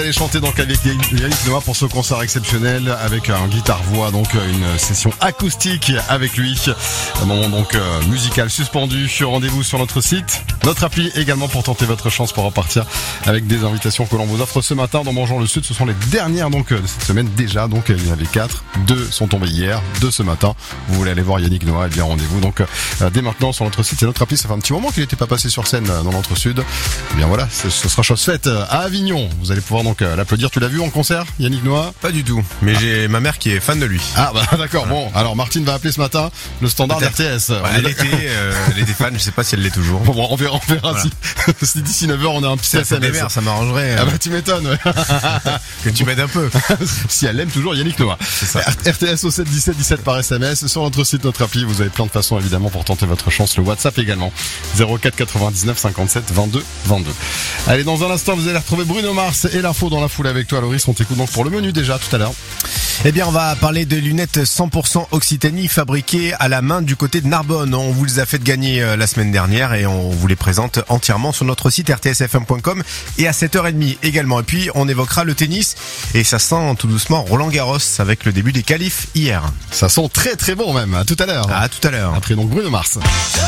allez chanter donc avec Yannick Noah pour ce concert exceptionnel avec un guitare-voix, donc une session acoustique avec lui. Un moment donc musical suspendu. Rendez-vous sur notre site, notre appli également pour tenter votre chance pour repartir avec des invitations que l'on vous offre ce matin dans Mangeons le Sud. Ce sont les dernières donc de cette semaine déjà. Donc il y en avait 4. 2 sont tombés hier, 2 ce matin. Vous voulez aller voir Yannick Noah, eh bien rendez-vous donc dès maintenant sur notre site et notre appli. Ça fait un petit moment qu'il n'était pas passé sur scène dans l'Entre-Sud. Eh bien voilà, ce sera chose faite à Avignon. Vous allez pouvoir donc l'applaudir. Tu l'as vu en concert, Yannick Noah? Pas du tout, mais j'ai ma mère qui est fan de lui. Ah bah d'accord, bon. Alors Martine va appeler ce matin le standard d'RTS. Ouais, elle était fan, je sais pas si elle l'est toujours. Bon, on verra voilà. si d'ici 9h on a un petit SMS. Mères, ça m'arrangerait. Ah bah tu m'étonnes, ouais. Que tu m'aides un peu. Si elle aime toujours Yannick Noah. C'est ça. RTS au 7 17 17 par SMS. Sur notre site, notre appli, vous avez plein de façons évidemment pour tenter votre chance. Le WhatsApp également. 04 99 57 22 22. Allez, dans un instant, vous allez retrouver Bruno Mars et l'info dans la foule avec toi, Loris. On t'écoute donc pour le menu déjà tout à l'heure. Eh bien, on va parler de lunettes 100% Occitanie fabriquées à la main du côté de Narbonne. On vous les a fait gagner la semaine dernière et on vous les présente entièrement sur notre site rtsfm.com et à 7h30 également. Et puis, on évoquera le tennis et ça sent tout doucement Roland Garros avec le début des qualifs hier. Ça sent très très bon même. À tout à l'heure. À tout à l'heure. Après donc Bruno Mars.